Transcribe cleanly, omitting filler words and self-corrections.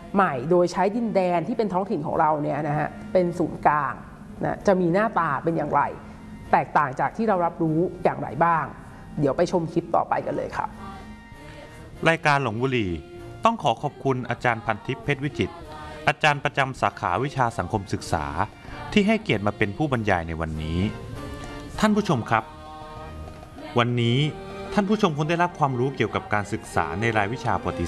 ใหม่โดยใช้ดินแดนที่เป็นท้องถิ่นของเราเนี่ยนะฮะเป็นศูนย์กลางนะจะมีหน้าตาเป็นอย่างไรแตกต่างจากที่เรารับรู้อย่างไรบ้างเดี๋ยวไปชมคลิปต่อไปกันเลยครับรายการหลงบุรีต้องขอบคุณอาจารย์พันทิพย์เพชรวิจิตรอาจารย์ประจำสาขาวิชาสังคมศึกษาที่ให้เกียรติมาเป็นผู้บรรยายในวันนี้ท่านผู้ชมครับวันนี้ท่านผู้ชมคงได้รับความรู้เกี่ยวกับการศึกษาในรายวิชาประวัติ